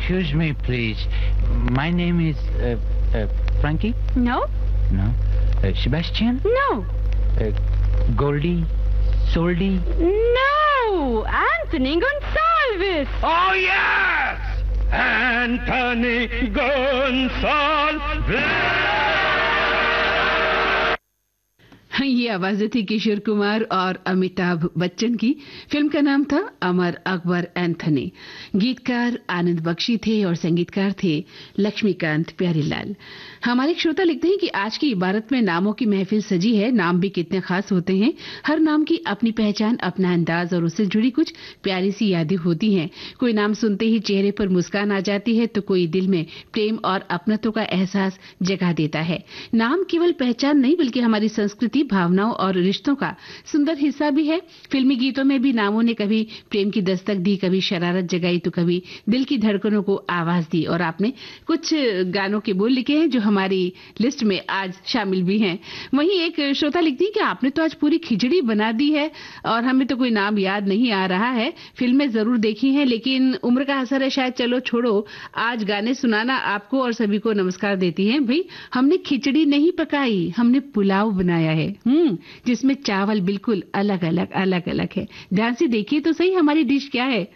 Excuse me, please. My name is Frankie. No. No. Sebastian. No. Goldie. Soldy. No. Anthony Gonsalves. Oh yes, Anthony Gonsalves. ये आवाजें थी किशोर कुमार और अमिताभ बच्चन की। Film का नाम था अमर अकबर एंथनी। गीतकार आनंद बख्शी थे और संगीतकार थे लक्ष्मीकांत प्यारीलाल। हमारे श्रोता लिखते हैं कि आज की इबारत में नामों की महफिल सजी है। नाम भी कितने खास होते हैं। हर नाम की अपनी पहचान, अपना अंदाज और उससे जुड़ी कुछ प्यारी सी यादें होती हैं। कोई नाम सुनते ही चेहरे पर मुस्कान आ जाती है तो कोई दिल में प्रेम और अपनत्व का एहसास जगा देता है। नाम केवल पहचान नहीं बल्कि हमारी संस्कृति, भावनाओं और रिश्तों का सुंदर हिस्सा भी है। फिल्मी गीतों में भी नामों ने कभी प्रेम की दस्तक दी, कभी शरारत जगाई तो कभी दिल की धड़कनों को आवाज दी। और आपने कुछ गानों के बोल लिखे हैं जो हमारी लिस्ट में आज शामिल भी हैं। वहीं एक श्रोता लिखती है कि आपने तो आज पूरी खिचड़ी बना दी है और हमें तो कोई नाम याद नहीं आ रहा है। फिल्में जरूर देखी हैं लेकिन उम्र का असर है शायद। चलो छोड़ो, आज गाने सुनाना आपको और सभी को नमस्कार देती हैं। भाई हमने खिचड़ी नहीं पकाई, हमने पुलाव बनाया है जिसमें चावल बिल्कुल अलग अलग है। ध्यान से देखिए तो सही हमारी डिश क्या है।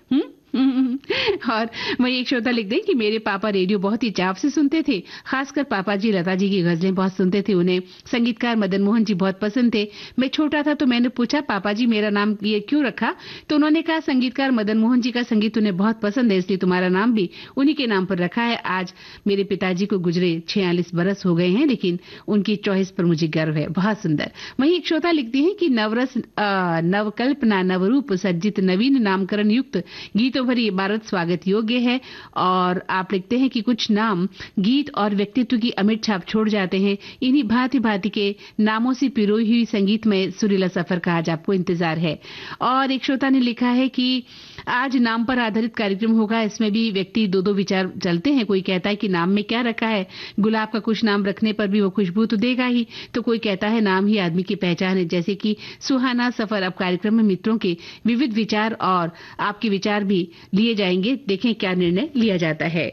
और वही एक श्रोता लिख दें कि मेरे पापा रेडियो बहुत ही चाव से सुनते थे। खासकर पापा जी लता जी की गजलें बहुत सुनते थे। उन्हें संगीतकार मदन मोहन जी बहुत पसंद थे। मैं छोटा था तो मैंने पूछा पापा जी मेरा नाम ये क्यों रखा, तो उन्होंने कहा संगीतकार मदन मोहन जी का संगीत उन्हें बहुत पसंद है इसलिए तुम्हारा नाम भी उन्हीं के नाम पर रखा है। आज मेरे पिताजी को गुजरे 46 बरस हो गए हैं लेकिन उनकी चॉइस पर मुझे गर्व है। बहुत सुंदर। वहीं एक श्रोता लिखती है कि नवरस नवकल्पना नवरूप सज्जित नवीन नामकरण युक्त गीतों भरी इबारत स्वागत योग्य है। और आप लिखते हैं कि कुछ नाम गीत और व्यक्तित्व की अमिट छाप छोड़ जाते हैं। इन्हीं भांति भांति के नामों से पिरोई हुई संगीत में सुरीला सफर का आज आपको इंतजार है। और एक श्रोता ने लिखा है कि आज नाम पर आधारित कार्यक्रम होगा। इसमें भी व्यक्ति दो विचार चलते हैं। कोई कहता है कि नाम में क्या रखा है, गुलाब का कुछ नाम रखने पर भी वो खुशबू तो देगा ही, तो कोई कहता है नाम ही आदमी की पहचान है, जैसे कि सुहाना सफर। अब कार्यक्रम में मित्रों के विविध विचार और आपके विचार भी लिए जाएंगे। देखें क्या निर्णय लिया जाता है।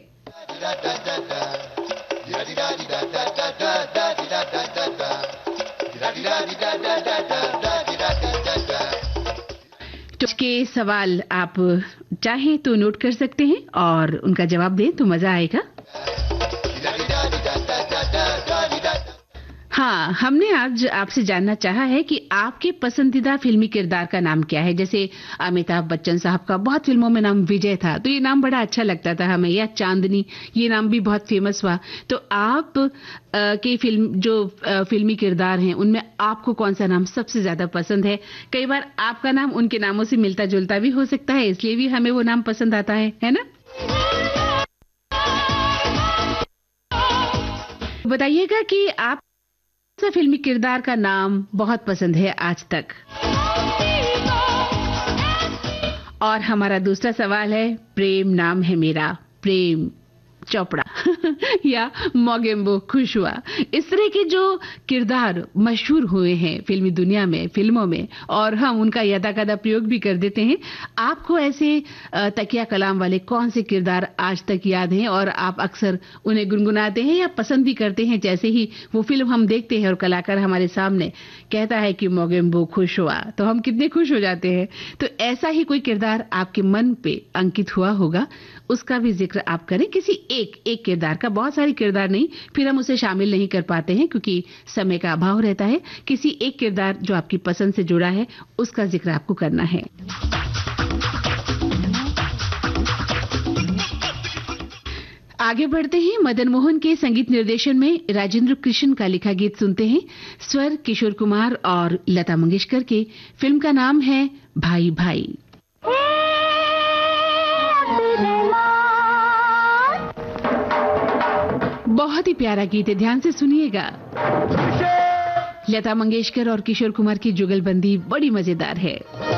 तो के सवाल आप चाहें तो नोट कर सकते हैं और उनका जवाब दें तो मजा आएगा। हाँ, हमने आज आपसे जानना चाहा है कि आपके पसंदीदा फिल्मी किरदार का नाम क्या है। जैसे अमिताभ बच्चन साहब का बहुत फिल्मों में नाम विजय था तो ये नाम बड़ा अच्छा लगता था हमें, या चांदनी, ये नाम भी बहुत फेमस हुआ। तो आप के फिल्मी किरदार हैं उनमें आपको कौन सा नाम सबसे ज्यादा पसंद है। कई बार आपका नाम उनके नामों से मिलता जुलता भी हो सकता है, इसलिए भी हमें वो नाम पसंद आता है ना। बताइएगा कि आप कौन सा फिल्मी किरदार का नाम बहुत पसंद है आज तक। और हमारा दूसरा सवाल है, प्रेम नाम है मेरा, प्रेम चोपड़ा या मोगेम्बो खुश हुआ। इस तरह के जो किरदार मशहूर हुए हैं फिल्मी दुनिया में, फिल्मों में, और हम उनका यदाकदा प्रयोग भी कर देते हैं। आपको ऐसे तकिया कलाम वाले कौन से किरदार आज तक याद हैं और आप अक्सर उन्हें गुनगुनाते हैं या पसंद भी करते हैं। जैसे ही वो फिल्म हम देखते हैं और कलाकार हमारे सामने कहता है कि मोगेम्बो खुश हुआ तो हम कितने खुश हो जाते हैं। तो ऐसा ही कोई किरदार आपके मन पे अंकित हुआ होगा, उसका भी जिक्र आप करें। किसी एक किरदार का, बहुत सारे किरदार नहीं, फिर हम उसे शामिल नहीं कर पाते हैं क्योंकि समय का अभाव रहता है। किसी एक किरदार जो आपकी पसंद से जुड़ा है उसका जिक्र आपको करना है। आगे बढ़ते हैं। मदन मोहन के संगीत निर्देशन में राजेंद्र कृष्ण का लिखा गीत सुनते हैं। स्वर किशोर कुमार और लता मंगेशकर के। फिल्म का नाम है भाई भाई। बहुत ही प्यारा गीत है, ध्यान से सुनिएगा। लता मंगेशकर और किशोर कुमार की जुगलबंदी बड़ी मजेदार है।